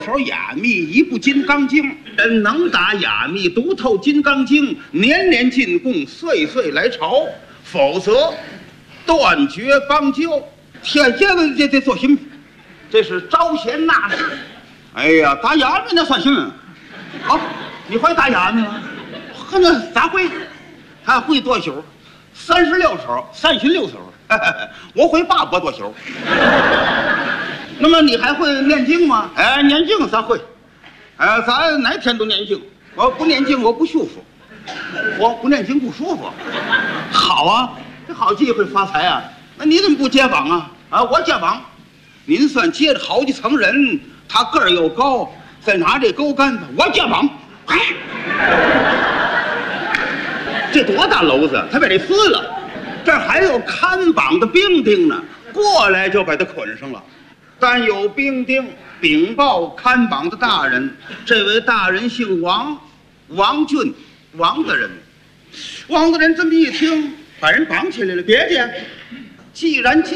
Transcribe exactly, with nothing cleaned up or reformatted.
头哑密一部《金刚经》，人能打哑密，读透《金刚经》，年年进贡，岁岁来朝，否则断绝邦交。天这个这这做新，这是招贤纳士。哎呀，打哑密那算什么？好，你会打哑密吗？呵，那咋会？他会多少首？三十六首，三十六首。我会八百多首。那么你还会念经吗？哎，念经咱会。哎，咱哪天都念经。我不念经我不舒服，我不念经不舒服。好啊，这好机会发财啊！那你怎么不接榜啊？啊，我接榜。您算接着好几层人，他个儿又高，再拿这钩竿子，我接榜。哎，这多大篓子？他把这撕了。这还有看榜的兵丁呢，过来就把他捆上了。但有兵丁禀报看榜的大人，这位大人姓王，王俊，王大人。王大人这么一听，把人绑起来了。别介，既然